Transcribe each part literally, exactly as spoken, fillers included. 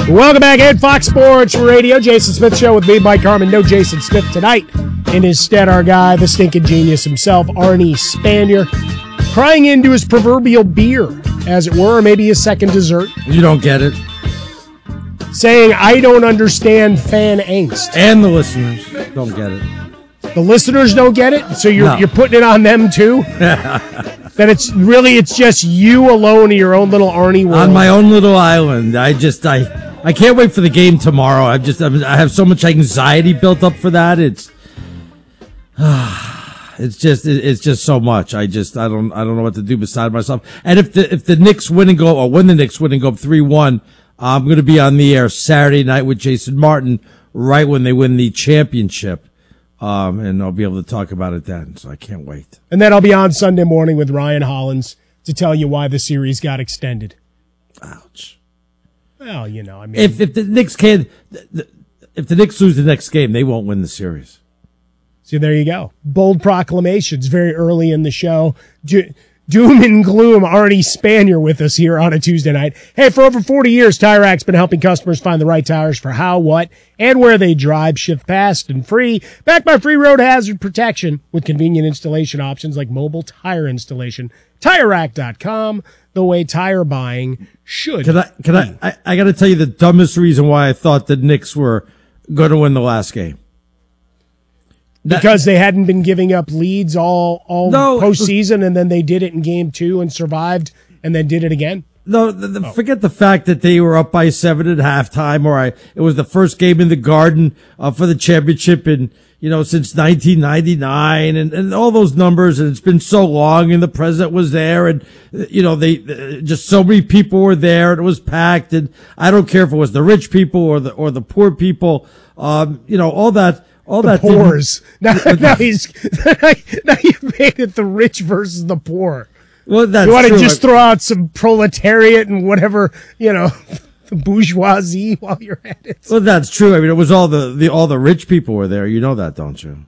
Welcome back at Fox Sports Radio. Jason Smith Show with me, Mike Harmon. No Jason Smith tonight. In his stead, our guy, the stinking genius himself, Arnie Spanier, crying into his proverbial beer, as it were, or maybe his second dessert. You don't get it. Saying, I don't understand fan angst. And the listeners don't get it. The listeners don't get it? So you're, No. you're putting it on them, too? That it's really, it's just you alone in your own little Arnie world. On my own little island. I just, I, I can't wait for the game tomorrow. I've just, I'm, I have so much anxiety built up for that. It's, it's just, it, it's just so much. I just, I don't, I don't know what to do beside myself. And if the, if the Knicks win and go, or when the Knicks win and go up three one, I'm going to be on the air Saturday night with Jason Martin right when they win the championship. Um, and I'll be able to talk about it then, so I can't wait. And then I'll be on Sunday morning with Ryan Hollins to tell you why the series got extended. Ouch. Well, you know, I mean, If if the Knicks can, if the Knicks lose the next game, they won't win the series. so there you go. Bold proclamations very early in the show. Do- Doom and gloom, Arnie Spanier with us here on a Tuesday night. Hey, for over forty years, Tire Rack's been helping customers find the right tires for how, what, and where they drive. Ship fast and free. Backed by free road hazard protection with convenient installation options like mobile tire installation. Tire Rack dot com, the way tire buying should Can I? Can I? I, I got to tell you the dumbest reason why I thought the Knicks were going to win the last game. That- Because they hadn't been giving up leads all all No, postseason, and then they did it in game two and survived, and then did it again. No, the, the, forget the fact that they were up by seven at halftime, or I, it was the first game in the Garden uh, for the championship in, you know, since nineteen ninety-nine, and, and all those numbers, and it's been so long, and the president was there, and, uh, you know, they, uh, just so many people were there, and it was packed, and I don't care if it was the rich people or the, or the poor people, um, you know, all that, all The that. poors. Now, now he's now you've made it the rich versus the poor. Well, that's You want to true. just throw out some proletariat and whatever, you know, the bourgeoisie while you're at it. Well, that's true. I mean, it was all the, the all the rich people were there. You know that, don't you?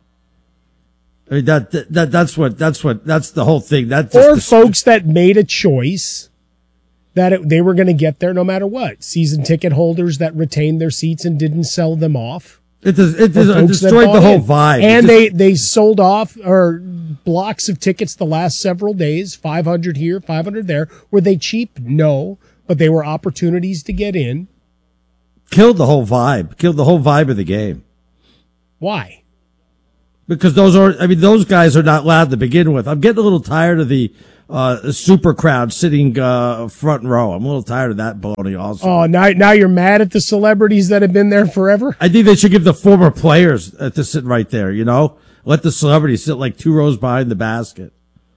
I mean, that that, that that's what that's what that's the whole thing. That's just Or the- folks that made a choice that it, they were going to get there no matter what. Season ticket holders that retained their seats and didn't sell them off. It does. It, Or does, it folks that destroyed bought the whole in. vibe. And It they, just- they sold off or blocks of tickets the last several days, five hundred here, five hundred there. Were they cheap? No, but they were opportunities to get in. killed the whole vibe. Killed the whole vibe of the game. Why? Because those are. I mean, those guys are not loud to begin with. I'm getting a little tired of the uh, super crowd sitting uh, front row. I'm a little tired of that baloney also. Oh, now, now you're mad at the celebrities that have been there forever? I think they should give the former players uh, to sit right there. You know, let the celebrities sit like two rows behind the basket.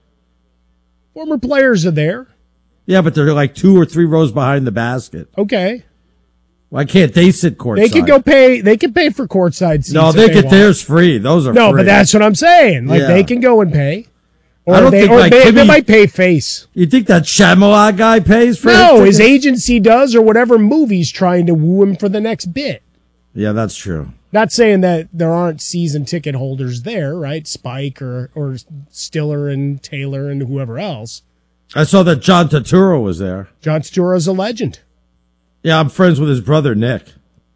Former players are there. Yeah, but they're like two or three rows behind the basket. Okay. Why can't they sit courtside? They could go pay, they could pay for courtside seats. No, if they they get want. theirs free. Those are No, free. but that's what I'm saying. Like, Yeah. they can go and pay. Or I don't they, think, or like, they, they Timmy- might pay face. You think that Shyamalan guy pays for No, his his tickets? agency does, or whatever movie's trying to woo him for the next bit. Yeah, that's true. Not saying that there aren't season ticket holders there, right? Spike or or Stiller and Taylor and whoever else. I saw that John Turturro was there. John Turturro's a legend. Yeah, I'm friends with his brother, Nick.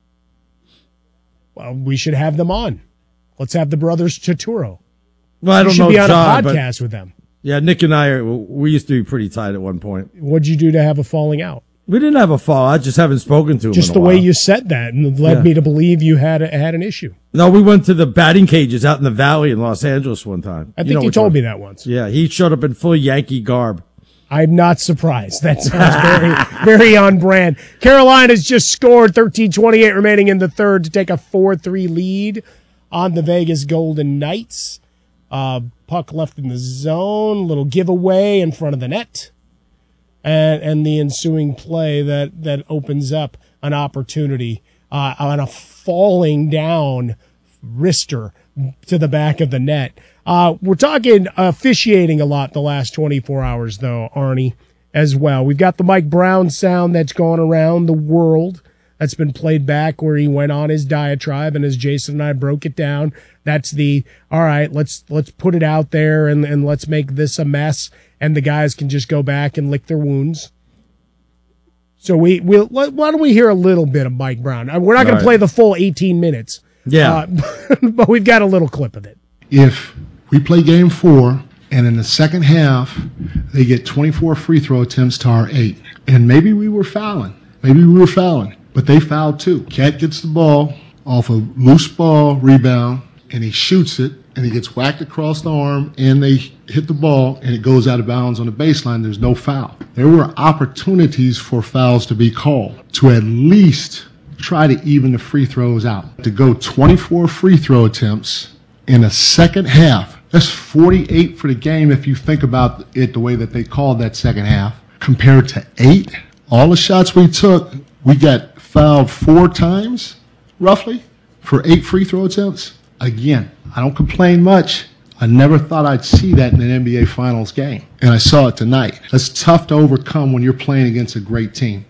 Well, we should have them on. Let's have the brothers Turturro. Well, I You don't should know be on John, a but podcast with them. yeah, Nick and I, are, we used to be pretty tight at one point. What'd you do to have a falling out? We didn't have a fall. I just haven't spoken to him Just in the a way while. you said that and led Yeah. me to believe you had a, had an issue. No, we went to the batting cages out in the valley in Los Angeles one time. I think you, which told one. me that once. Yeah, he showed up in full Yankee garb. I'm not surprised. That sounds very, very on brand. Carolina's just scored thirteen twenty-eight remaining in the third to take a four three lead on the Vegas Golden Knights. Uh, puck left in the zone, little giveaway in front of the net, and and the ensuing play that that opens up an opportunity uh, on a falling down wrister to the back of the net. Uh, we're talking officiating a lot the last twenty-four hours, though, Arnie, as well. We've got the Mike Brown sound that's gone around the world. That's been played back where he went on his diatribe, and as Jason and I broke it down, that's the all right. Let's let's put it out there and and let's make this a mess, and the guys can just go back and lick their wounds. So we will. Why don't we hear a little bit of Mike Brown? We're not going Right. to play the full eighteen minutes. Yeah. Uh, but we've got a little clip of it. If we play game four and in the second half they get twenty-four free throw attempts to our eight, and maybe we were fouling, maybe we were fouling, but they fouled too. Cat gets the ball off a loose ball rebound and he shoots it and he gets whacked across the arm and they hit the ball and it goes out of bounds on the baseline. There's no foul. There were opportunities for fouls to be called to at least try to even the free throws out. To go twenty-four free throw attempts in a second half, that's forty-eight for the game if you think about it the way that they called that second half, compared to eight. All the shots we took, we got fouled four times, roughly, for eight free throw attempts. Again, I don't complain much. I never thought I'd see that in an N B A Finals game, and I saw it tonight. That's tough to overcome when you're playing against a great team.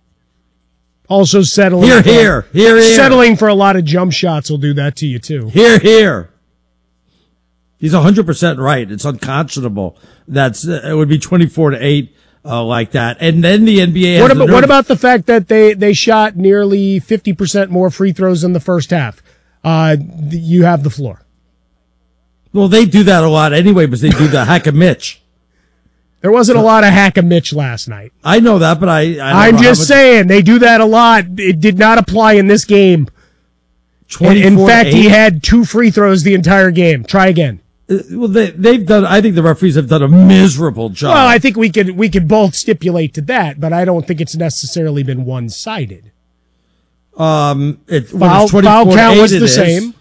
Also settling. Here, for, here, here, here. Settling for a lot of jump shots will do that to you too. Here, here. He's one hundred percent right. It's unconscionable. That's uh, it would be twenty-four to eight uh, like that. And then the N B A has What the about nerve- what about the fact that they they shot nearly fifty percent more free throws in the first half? Uh, th- you have the floor. Well, they do that a lot anyway, because they do the hack a Mitch. There wasn't a lot of hack a Mitch last night. I know that, but I, I don't I'm know just how much- saying they do that a lot. It did not apply in this game. In, in twenty-four to fact, he eight. had two free throws the entire game. Try again. Uh, Well, they, they've done. I think the referees have done a miserable job. Well, I think we could we could both stipulate to that, but I don't think it's necessarily been one sided. um, it, when Foul, it's twenty-four foul to count eight, was it the is. same.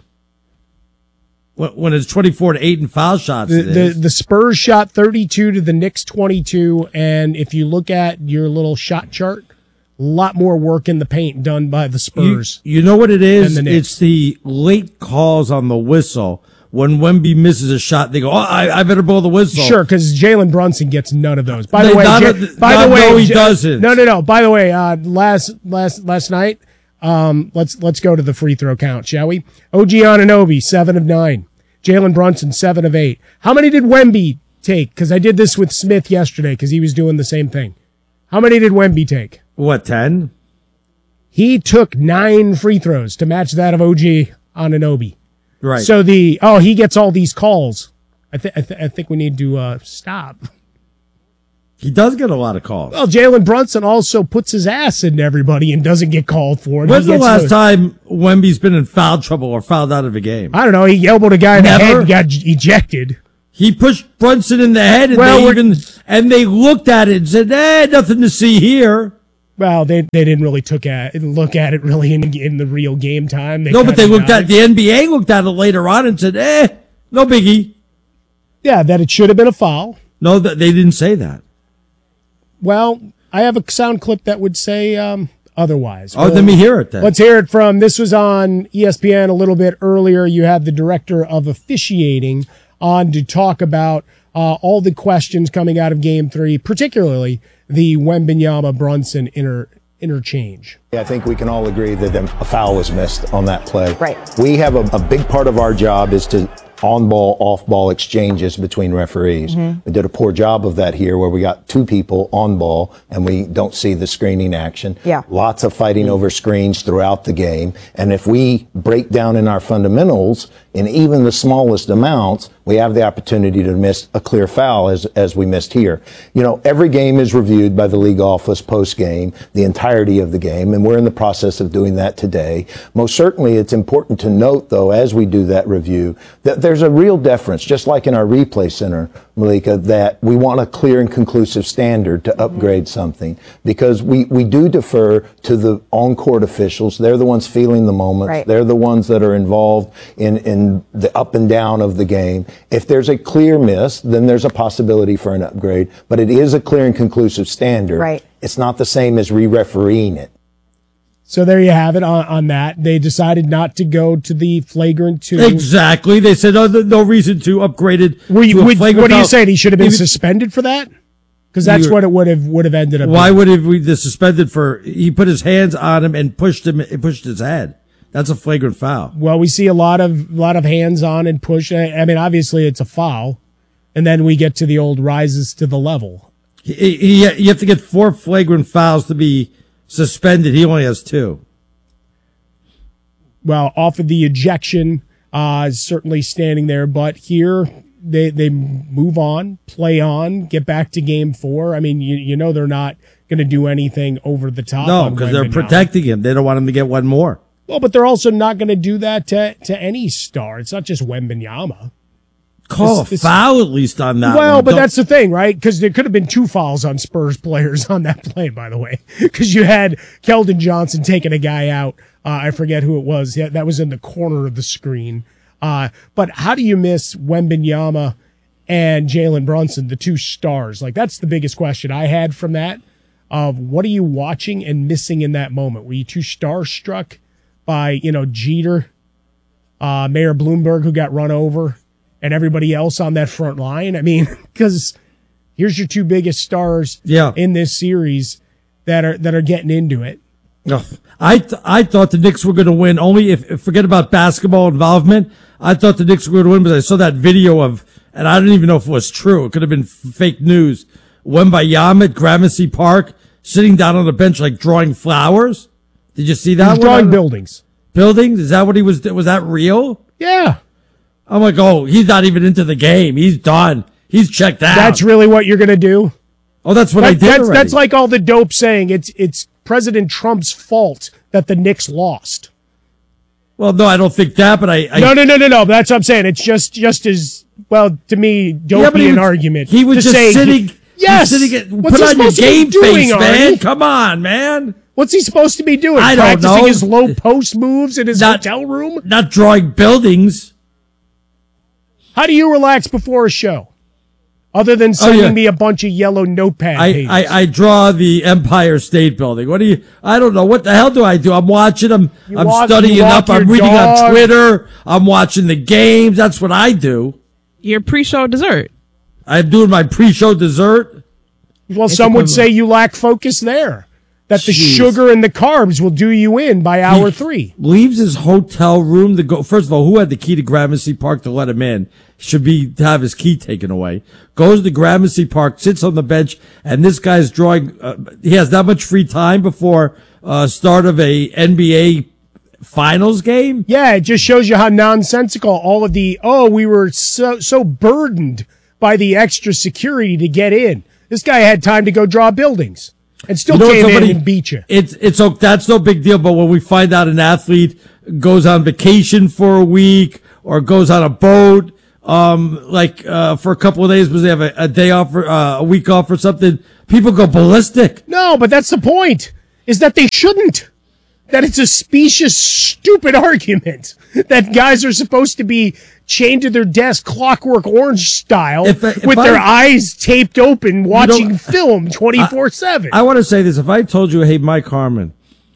When, when it's twenty-four to eight in foul shots, The, it the is. the Spurs shot thirty-two to the Knicks twenty-two, and if you look at your little shot chart, a lot more work in the paint done by the you, Spurs. you know what it is? and the Knicks. It's the late calls on the whistle. When Wemby misses a shot, they go, "Oh, I, I better blow the whistle." Sure, because Jalen Brunson gets none of those. By the They- way, not Ja- of the- by not- the way, no, he Ja- doesn't. No, no, no. By the way, uh, last last last night, um, let's let's go to the free throw count, shall we? O G Anunoby, seven of nine. Jalen Brunson, seven of eight. How many did Wemby take? Because I did this with Smith yesterday because he was doing the same thing. How many did Wemby take? What, ten? He took nine free throws to match that of O G Anunoby. Right. So the oh he gets all these calls. I think I, th- I think we need to uh, stop. He does get a lot of calls. Well, Jalen Brunson also puts his ass into everybody and doesn't get called for it. When's He the gets last those- time Wemby's been in foul trouble or fouled out of a game? I don't know. He elbowed a guy in the Never? head and got j- ejected. He pushed Brunson in the head, and Well, they we're- even and they looked at it and said, "Eh, nothing to see here." Well, they they didn't really took at look at it really in in the real game time. No, but they kinda looked at nodded. the N B A looked at it later on and said, "Eh, no biggie." yeah that it should have been a foul. No, th- they didn't say that. Well, I have a sound clip that would say um, otherwise. Oh, Well, let me hear it then. Let's hear it from. This was on E S P N a little bit earlier. You had the director of officiating on to talk about uh, all the questions coming out of Game Three, particularly the Wembanyama Brunson inter interchange. I think we can all agree that a foul was missed on that play. Right. We have a, a big part of our job is to on-ball, off-ball exchanges between referees. Mm-hmm. We did a poor job of that here where we got two people on ball and we don't see the screening action. Yeah. Lots of fighting over screens throughout the game. And if we break down in our fundamentals in even the smallest amounts, we have the opportunity to miss a clear foul as, as we missed here. You know, every game is reviewed by the league office post-game, the entirety of the game, and we're in the process of doing that today. Most certainly it's important to note, though, as we do that review, that there's a real deference, just like in our replay center, Malika, that we want a clear and conclusive standard to upgrade something, because we, we do defer to the on-court officials. They're the ones feeling the moment. Right. They're the ones that are involved in, in the up and down of the game. If there's a clear miss, then there's a possibility for an upgrade, but it is a clear and conclusive standard. Right. It's not the same as re-refereeing it. So there you have it on, on that. They decided not to go to the flagrant two. Exactly. They said, "Oh, there's no reason to upgrade it." Were you, to a would, flagrant what are you foul." saying? He should have been Even- suspended for that? Because that's You- what it would have would have ended up. Why being. would he be the suspended for? He put his hands on him and pushed him. He pushed his head. That's a flagrant foul. Well, we see a lot of lot of hands on and push. I I mean, obviously it's a foul, and then we get to the old rises to the level. He, he, you have to get four flagrant fouls to be suspended. He only has two. Well, off of the ejection, uh, certainly standing there, but here they they move on, play on, get back to game four. I mean, you you know they're not going to do anything over the top. No, because they're protecting him. They don't want him to get one more. Well, but they're also not going to do that to to any star. It's not just Wembanyama. Call This- this- a foul at least on that Well, one. but Don't- that's the thing, right? Because there could have been two fouls on Spurs players on that play, by the way. Because you had Keldon Johnson taking a guy out. Uh, I forget who it was. Yeah, that was in the corner of the screen. Uh, but how do you miss Wembanyama and Jalen Brunson, the two stars? Like, that's the biggest question I had from that. Of what are you watching and missing in that moment? Were you too starstruck by, you know, Jeter, uh, Mayor Bloomberg, who got run over, and everybody else on that front line? I mean, because here's your two biggest stars Yeah. in this series that are that are getting into it. No, I th- I thought the Knicks were going to win only if, if forget about basketball involvement. I thought the Knicks were going to win because I saw that video of, and I don't even know if it was true. It could have been f- fake news. Wembanyama at Gramercy Park sitting down on the bench like drawing flowers. Did you see that? He was one? drawing buildings. Buildings? Is that what he was? Was that real? Yeah, I'm like, oh, he's not even into the game. He's done. He's checked out. that's really what you're going to do. oh, that's what I That- did that's already. that's like all the dope saying it's it's President Trump's fault that the Knicks lost. well, no, I don't think that, but I. I No, no, no, no, no. That's what I'm saying. It's just just as well to me. Don't Yeah, but be he an was- argument. He was to just say, sitting. Yes. he's sitting at, What's put he on your supposed to be game doing, face, man. Arnie? Come on, man. What's he supposed to be doing? I don't Practicing know. his low post moves in his Not- hotel room? Not drawing buildings. How do you relax before a show? Other than sending Oh, yeah. me a bunch of yellow notepad I, pages. I, I draw the Empire State Building. What do you? I don't know. What the hell do I do? I'm watching them. You I'm walk- studying you up. walk I'm your reading dog. on Twitter. I'm watching the games. That's what I do. Your pre-show dessert. I'm doing my pre-show dessert. well, some would equivalent. say you lack focus there. That the Jeez. sugar and the carbs will do you in by hour three. Leaves his hotel room to go. First of all, who had the key to Gramercy Park to let him in? Should be to have his key taken away. Goes to Gramercy Park, sits on the bench, and this guy's drawing. Uh, he has that much free time before uh, start of a N B A finals game. Yeah, it just shows you how nonsensical all of the, oh, we were so so burdened by the extra security to get in. This guy had time to go draw buildings and still You know, came somebody- in and beat you. It's it's o- that's no big deal. But when we find out an athlete goes on vacation for a week or goes on a boat, um, like uh, for a couple of days because they have a, a day off or uh, a week off or something, people go ballistic. No, but that's the point, is that they shouldn't. That it's a specious, stupid argument that guys are supposed to be chained to their desk, Clockwork Orange style, If I- if with their I- eyes taped open, watching know- film twenty-four seven. I want to say this: if I told you, hey, Mike Harmon,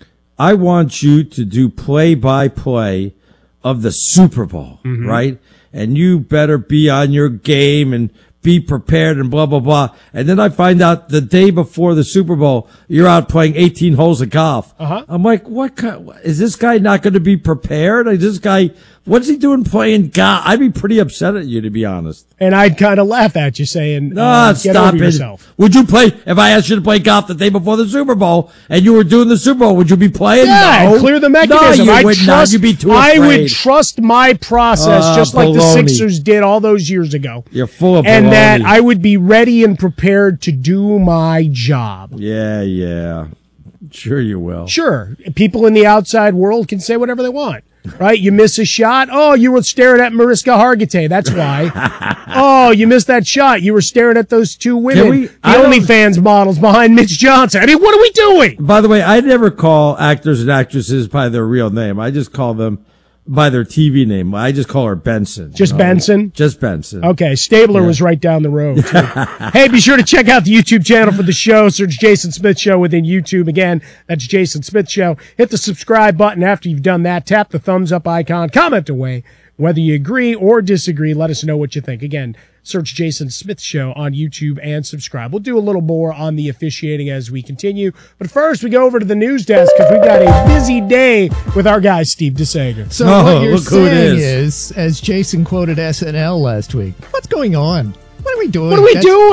I want you to do play by play of the Super Bowl, Mm-hmm. right? And you better be on your game and be prepared and blah, blah, blah. And then I find out the day before the Super Bowl, you're out playing eighteen holes of golf. Uh-huh. I'm like, what kind, is this guy not going to be prepared? Is this guy, what's he doing playing golf? I'd be pretty upset at you, to be honest. And I'd kind of laugh at you saying, Ah, uh, get stop over it. yourself. Would you play, if I asked you to play golf the day before the Super Bowl and you were doing the Super Bowl, would you be playing? Yeah, no. and clear the mechanism. No, you I would trust, not. You'd be too I afraid. would trust my process, Ah, just like the baloney. Sixers did all those years ago. You're full of And that baloney. I would be ready and prepared to do my job. Yeah, yeah. Sure you will. Sure, people in the outside world can say whatever they want, right? You miss a shot. Oh, you were staring at Mariska Hargitay. That's why. Oh, you missed that shot. You were staring at those two women, we- the I don't- OnlyFans models behind Mitch Johnson. I mean, what are we doing? By the way, I never call actors and actresses by their real name. I just call them by their T V name. I just call her Benson. Just you know? Benson? Just Benson. Okay, Stabler was right down the road, too. Hey, be sure to check out the YouTube channel for the show. Search Jason Smith Show within YouTube. Again, that's Jason Smith Show. Hit the subscribe button after you've done that. Tap the thumbs up icon. Comment away. Whether you agree or disagree, let us know what you think. Again, search Jason Smith Show on YouTube and subscribe. We'll do a little more on the officiating as we continue. But first, we go over to the news desk because we've got a busy day with our guy, Steve DeSager. So Oh, what you're look who it saying is. is, as Jason quoted S N L last week, what's going on? What are we doing? What are we That's- doing?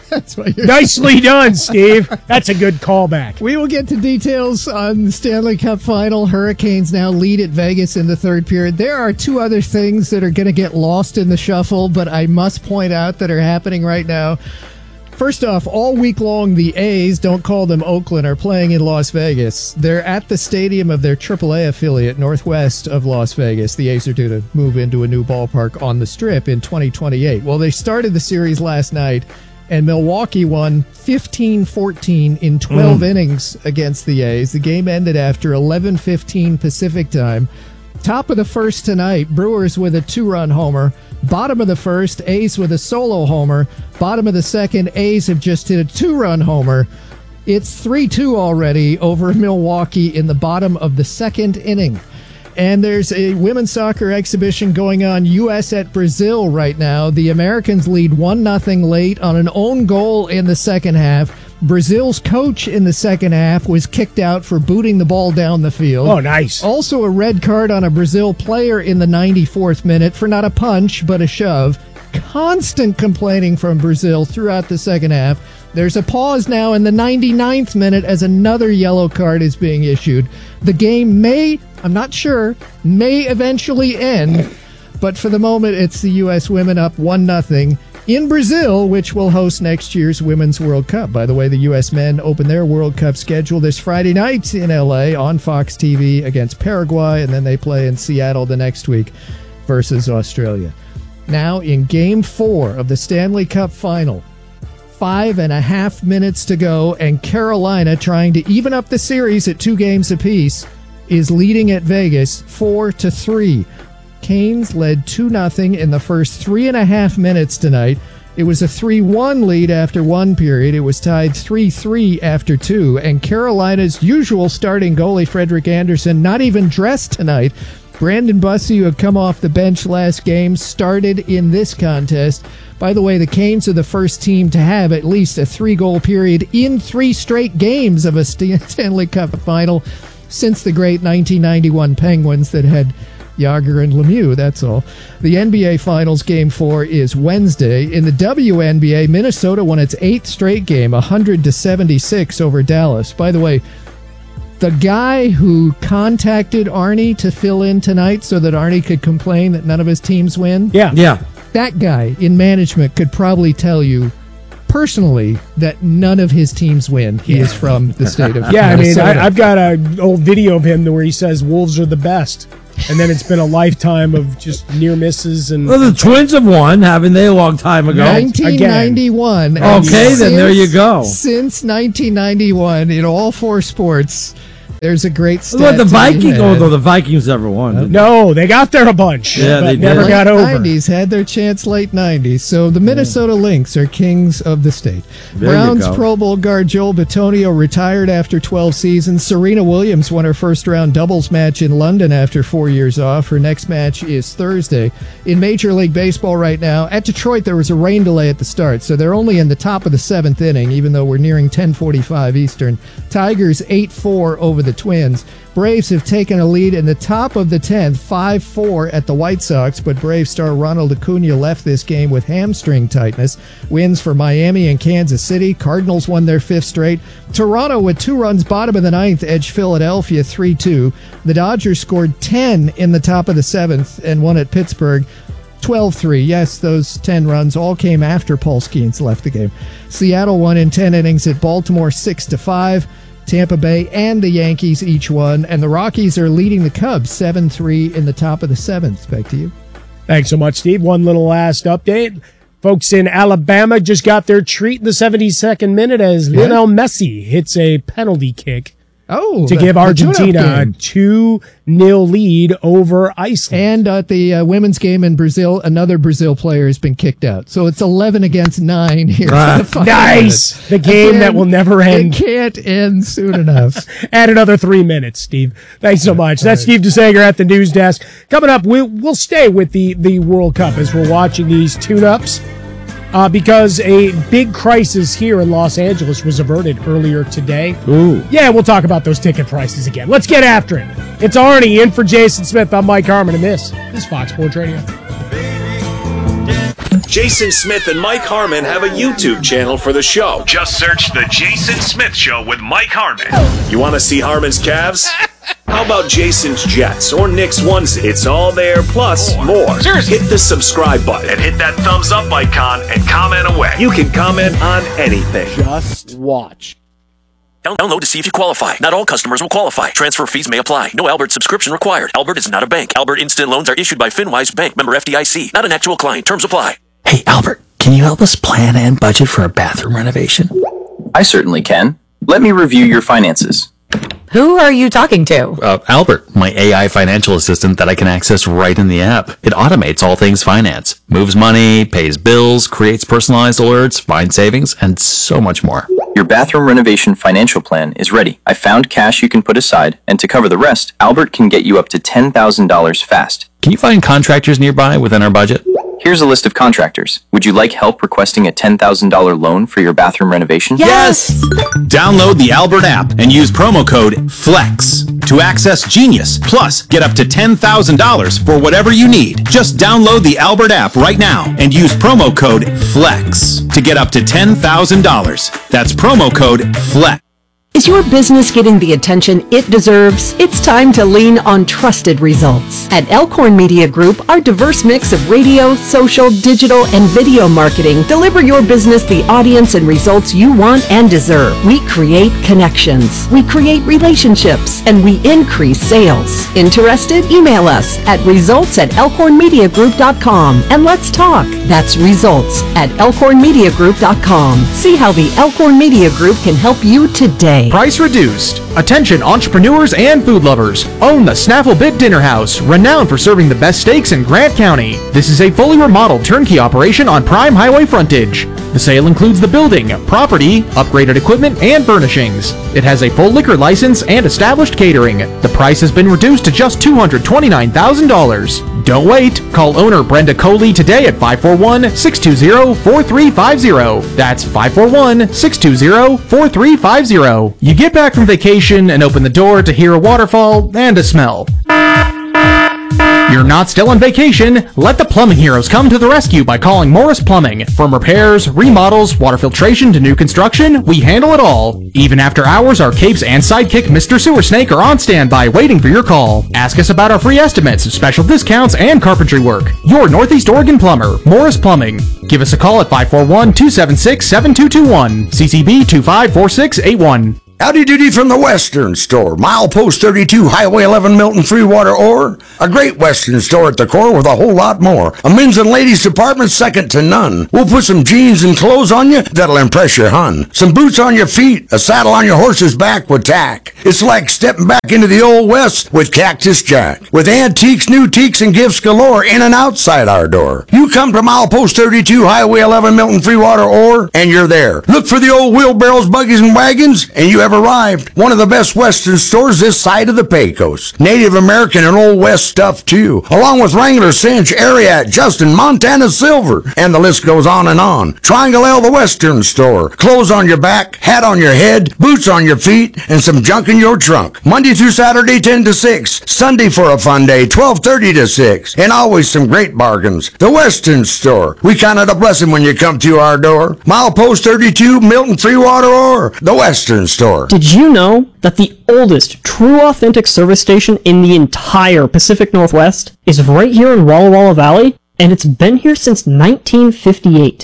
That's what you're Nicely done, Steve. That's a good callback. We will get to details on the Stanley Cup final. Hurricanes now lead at Vegas in the third period. There are two other things that are going to get lost in the shuffle, but I must point out that are happening right now. First off, all week long, the A's, don't call them Oakland, are playing in Las Vegas. They're at the stadium of their triple A affiliate, northwest of Las Vegas. The A's are due to move into a new ballpark on the Strip in twenty twenty-eight. Well, they started the series last night, and Milwaukee won fifteen fourteen in twelve mm. innings against the A's. The game ended after eleven fifteen Pacific time. Top of the first tonight, Brewers with a two-run homer. Bottom of the first, A's with a solo homer. Bottom of the second, A's have just hit a two-run homer. It's three two already over Milwaukee in the bottom of the second inning. And there's a women's soccer exhibition going on, U S at Brazil right now. The Americans lead one nothing late on an own goal in the second half. Brazil's coach in the second half was kicked out for booting the ball down the field. Oh, nice. Also a red card on a Brazil player in the ninety-fourth minute for not a punch, but a shove. Constant complaining from Brazil throughout the second half. There's a pause now in the ninety-ninth minute as another yellow card is being issued. The game may, I'm not sure, may eventually end, but for the moment it's the U S women up one nothing. In Brazil, which will host next year's Women's World Cup. By the way, the U S men open their World Cup schedule this Friday night in L A on Fox T V against Paraguay, and then they play in Seattle the next week versus Australia. Now, in Game four of the Stanley Cup Final, five and a half minutes to go, and Carolina, trying to even up the series at two games apiece, is leading at Vegas four to three. Canes led two nothing in the first three and a half minutes tonight. It was a three one lead after one period. It was tied three three after two. And Carolina's usual starting goalie, Frederick Anderson, not even dressed tonight. Brandon Bussey, who had come off the bench last game, started in this contest. By the way, the Canes are the first team to have at least a three-goal period in three straight games of a Stanley Cup final since the great nineteen ninety-one Penguins that had Yager and Lemieux, that's all. The N B A Finals Game four is Wednesday. In the W N B A, Minnesota won its eighth straight game, one hundred to seventy-six over Dallas. By the way, the guy who contacted Arnie to fill in tonight so that Arnie could complain that none of his teams win, Yeah. Yeah. that guy in management could probably tell you personally that none of his teams win. He is from the state of Yeah, I mean, Minnesota. I, I've got an old video of him where he says Wolves are the best. And then it's been a lifetime of just near misses. And Well, the Twins have won, haven't they, a long time ago? nineteen ninety-one. Again. And Okay, then there you go. Since nineteen ninety-one, in all four sports, there's a great stat. What, the to be Vikings? had. Oh, no, the Vikings never won. didn't they? No, they got there a bunch. Yeah, but they did. never Late got over. nineties, had their chance late nineties. So the Minnesota Lynx are kings of the state. There you Browns go. Pro Bowl guard Joel Bitonio retired after twelve seasons. Serena Williams won her first round doubles match in London after four years off. Her next match is Thursday. In Major League Baseball right now, at Detroit there was a rain delay at the start, so they're only in the top of the seventh inning, even though we're nearing ten forty-five Eastern. Tigers eight four over the Twins. Braves have taken a lead in the top of the tenth, five four at the White Sox, but Brave star Ronald Acuna left this game with hamstring tightness. Wins for Miami and Kansas City. Cardinals won their fifth straight. Toronto, with two runs bottom of the ninth, edged Philadelphia three two. The Dodgers scored ten in the top of the seventh and won at Pittsburgh twelve three. Yes, those ten runs all came after Paul Skeens left the game. Seattle won in ten innings at Baltimore six to five. Tampa Bay and the Yankees each won, and the Rockies are leading the Cubs seven three in the top of the seventh. Back to you. Thanks so much, Steve. One little last update. Folks in Alabama just got their treat in the seventy-second minute as Yeah. Lionel Messi hits a penalty kick Oh, to the- give the Argentina tune-up a game. two nil lead over Iceland. And at the uh, women's game in Brazil, another Brazil player has been kicked out. So it's eleven against nine here. Ah. for the final Nice! minutes. The game Again, that will never end. It can't end soon enough. Add another three minutes, Steve. Thanks so much. That's Steve DeSager at the news desk. Coming up, we'll, we'll stay with the, the World Cup as we're watching these tune-ups uh, because a big crisis here in Los Angeles was averted earlier today. Ooh. Yeah, we'll talk about those ticket prices again. Let's get after it. It's Arnie in for Jason Smith. I'm Mike Harmon, and this is Fox Sports Radio. Jason Smith and Mike Harmon have a YouTube channel for the show. Just search The Jason Smith Show with Mike Harmon. You want to see Harmon's calves? How about Jason's Jets or Nick's onesie? It's all there, plus more. Seriously. Hit the subscribe button and hit that thumbs up icon and comment away. You can comment on anything. Just watch. Download to see if you qualify. Not all customers will qualify. Transfer fees may apply. No Albert subscription required. Albert is not a bank. Albert Instant Loans are issued by FinWise Bank, member F D I C. Not an actual client. Terms apply. Hey, Albert, can you help us plan and budget for a bathroom renovation? I certainly can. Let me review your finances. Who are you talking to? Uh, Albert, my A I financial assistant that I can access right in the app. It automates all things finance, moves money, pays bills, creates personalized alerts, finds savings, and so much more. Your bathroom renovation financial plan is ready. I found cash you can put aside, and to cover the rest, Albert can get you up to ten thousand dollars fast. Can you find contractors nearby within our budget? Here's a list of contractors. Would you like help requesting a ten thousand dollars loan for your bathroom renovation? Yes! Download the Albert app and use promo code FLEX to access Genius. Plus, get up to ten thousand dollars for whatever you need. Just download the Albert app right now and use promo code FLEX to get up to ten thousand dollars. That's promo code FLEX. Is your business getting the attention it deserves? It's time to lean on trusted results. At Elkhorn Media Group, our diverse mix of radio, social, digital, and video marketing deliver your business the audience and results you want and deserve. We create connections, we create relationships, and we increase sales. Interested? Email us at results at elkhorn media group dot com and let's talk. That's results at elkhorn media group dot com. See how the Elkhorn Media Group can help you today. Price reduced. Attention entrepreneurs and food lovers. Own the Snaffle Bit Dinner House, renowned for serving the best steaks in Grant County. This is a fully remodeled turnkey operation on prime highway frontage. The sale includes the building, property, upgraded equipment, and furnishings. It has a full liquor license and established catering. The price has been reduced to just two hundred twenty-nine thousand dollars. Don't wait. Call owner Brenda Coley today at five four one, six two zero, four three five zero. That's five four one, six two zero, four three five zero. You get back from vacation and open the door to hear a waterfall and a smell. You're not still on vacation. Let the plumbing heroes come to the rescue by calling Morris Plumbing. From repairs, remodels, water filtration to new construction, we handle it all. Even after hours, our capes and sidekick Mister Sewer Snake are on standby waiting for your call. Ask us about our free estimates, special discounts, and carpentry work. Your Northeast Oregon plumber, Morris Plumbing. Give us a call at five four one, two seven six, seven two two one, C C B two five four six eight one. Howdy doody from the Western Store, Milepost thirty-two, Highway eleven, Milton, Freewater, Ore. A great Western store at the core with a whole lot more. A men's and ladies department second to none. We'll put some jeans and clothes on you that'll impress your hun. Some boots on your feet, a saddle on your horse's back with tack. It's like stepping back into the old West with Cactus Jack. With antiques, new teaks, and gifts galore in and outside our door. You come to Milepost thirty-two, Highway eleven, Milton, Freewater, Ore, and you're there. Look for the old wheelbarrows, buggies, and wagons, and you have arrived. One of the best Western stores this side of the Pecos. Native American and Old West stuff too, along with Wrangler, Cinch, Ariat, Justin, Montana Silver, and the list goes on and on. Triangle L, the Western Store. Clothes on your back, hat on your head, boots on your feet, and some junk in your trunk. Monday through Saturday, ten to six. Sunday for a fun day, twelve thirty to six. And always some great bargains. The Western Store. We count it a blessing when you come to our door. Milepost thirty-two, Milton, Freewater, or the Western Store. Did you know that the oldest true authentic service station in the entire Pacific Northwest is right here in Walla Walla Valley? And it's been here since nineteen fifty-eight.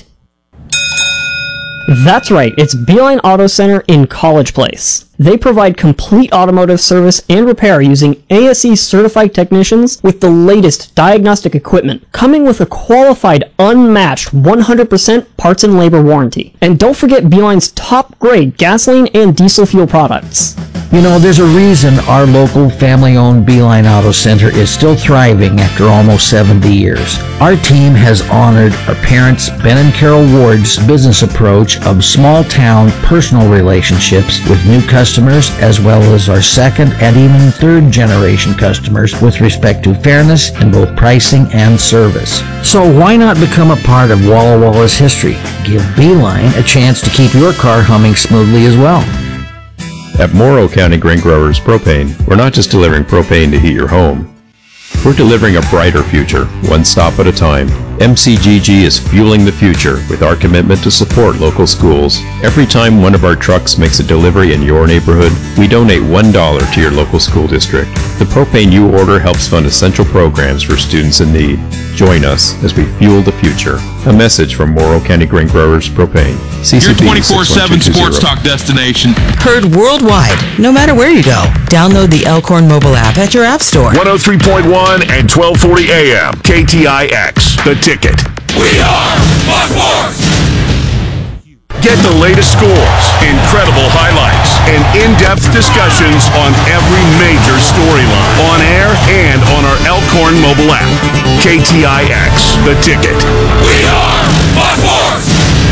That's right, it's Beeline Auto Center in College Place. They provide complete automotive service and repair using A S E certified technicians with the latest diagnostic equipment, coming with a qualified, unmatched one hundred percent parts and labor warranty. And don't forget Beeline's top-grade gasoline and diesel fuel products. You know, there's a reason our local family-owned Beeline Auto Center is still thriving after almost seventy years. Our team has honored our parents, Ben and Carol Ward's business approach of small-town personal relationships with new customers, as well as our second and even third-generation customers with respect to fairness in both pricing and service. So why not become a part of Walla Walla's history? Give Beeline a chance to keep your car humming smoothly as well. At Morrow County Grain Growers Propane, we're not just delivering propane to heat your home. We're delivering a brighter future, one stop at a time. M C G G is fueling the future with our commitment to support local schools. Every time one of our trucks makes a delivery in your neighborhood, we donate one dollar to your local school district. The propane you order helps fund essential programs for students in need. Join us as we fuel the future. A message from Morrow County Grain Growers Propane. C C B Your twenty-four seven sports talk destination. Heard worldwide, no matter where you go. Download the Elkhorn mobile app at your app store. one oh three point one and twelve forty A M. K T I X. The Ticket. We are Fox Sports. Get the latest scores, incredible highlights, and in-depth discussions on every major storyline on air and on our Elkhorn mobile app. K T I X. The Ticket. We are Fox Sports.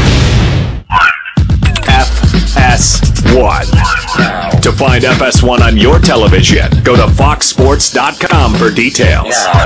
F S one. To find F S one on your television, go to fox sports dot com for details.